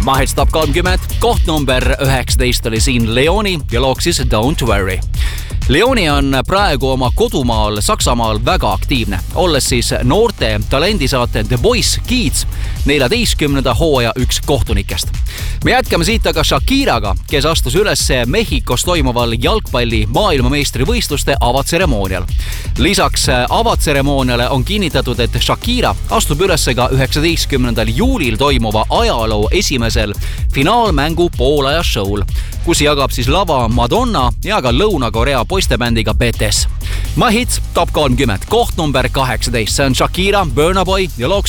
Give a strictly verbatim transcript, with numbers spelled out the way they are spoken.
Mahets Top kolmkümmend, koht number üheksateist oli siin Leoni ja loog siis Don't Worry. Leoni on praegu oma kodumaal Saksamaal väga aktiivne, olles siis noorte talendisaate The Voice Kids neljateistkümnenda hooaja üks kohtunikest. Me jätkame siit aga Shakiraga, kes astus üles Mehhikos toimuval jalgpalli maailmameistrivõistluste avatseremoonial. Lisaks avatseremooniale on kinnitatud, et Shakira astub üles ka üheksateistkümnendal juulil toimuva ajaloo esimesel finaalmängu poolaja show'l, kus jagab siis lava Madonna ja ka Lõuna-Korea poistebändiga B T S. Mahets Top kolmkümmend, koht number kaheksateist, see on Shakira, Burna Boy ja loog